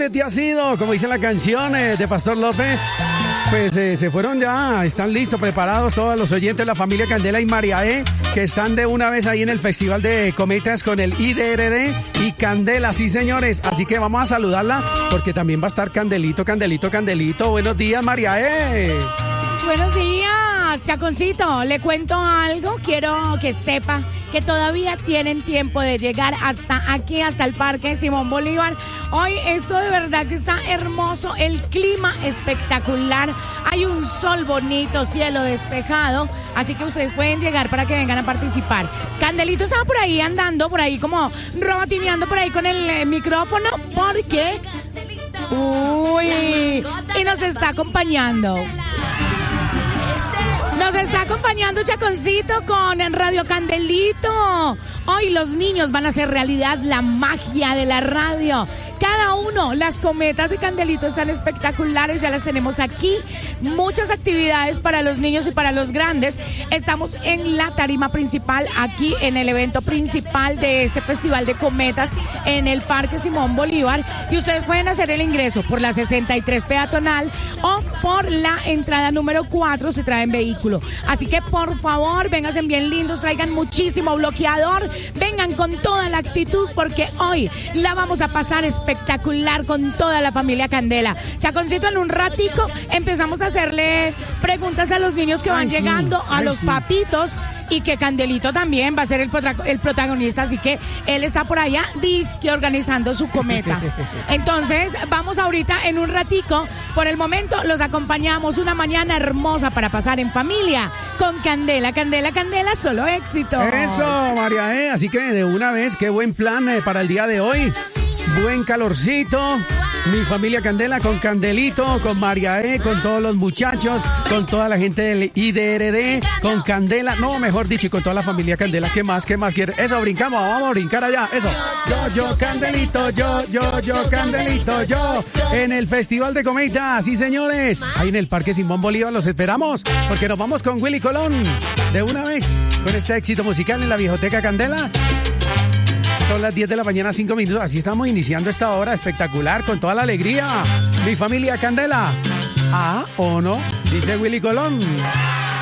dónde te has ido? Como dice la canción de Pastor López. Pues se fueron ya, están listos, preparados todos los oyentes, la familia Candela y María E, que están de una vez ahí en el Festival de Cometas con el IDRD y Candela, sí señores. Así que vamos a saludarla porque también va a estar Candelito. Buenos días, María E. Buenos días, Chaconcito. Le cuento algo, quiero que sepa que todavía tienen tiempo de llegar hasta aquí, hasta el Parque Simón Bolívar. Hoy esto de verdad que está hermoso, el clima espectacular, hay un sol bonito, cielo despejado, así que ustedes pueden llegar para que vengan a participar. Candelito estaba por ahí andando, por ahí como robotineando por ahí con el micrófono, porque... Uy, y nos está acompañando. Nos está acompañando Chaconcito con Radio Candelito. Hoy los niños van a hacer realidad la magia de la radio. Cada uno, las cometas de Candelito están espectaculares, ya las tenemos aquí. Muchas actividades para los niños y para los grandes. Estamos en la tarima principal, aquí en el evento principal de este Festival de Cometas en el Parque Simón Bolívar. Y ustedes pueden hacer el ingreso por la 63 peatonal o por la entrada número 4 si traen vehículo. Así que por favor, vénganse bien lindos, traigan muchísimo bloqueador, vengan con toda la actitud porque hoy la vamos a pasar espectacular con toda la familia Candela. Chaconcito, en un ratico empezamos a hacerle preguntas a los niños que van llegando, a los papitos, y que Candelito también va a ser el protagonista, así que él está por allá disque organizando su cometa. Entonces vamos ahorita en un ratico, por el momento los acompañamos, una mañana hermosa para pasar en familia con Candela, solo éxito. Eso, María, así que de una vez, qué buen plan para el día de hoy. Buen calorcito, mi familia Candela con Candelito, con María E, con todos los muchachos, con toda la gente del IDRD, con Candela, no, mejor dicho, y con toda la familia Candela. ¿Qué más quiere? Eso, brincamos, vamos a brincar allá, eso. Yo, Candelito, yo, Candelito, yo. En el Festival de Cometas, sí señores, ahí en el Parque Simón Bolívar los esperamos, porque nos vamos con Willy Colón, de una vez, con este éxito musical en la Viejoteca Candela. Son las 10 de la mañana, 5 minutos. Así estamos iniciando esta hora espectacular con toda la alegría. Mi familia Candela. ¿Ah o no? Dice Willy Colón.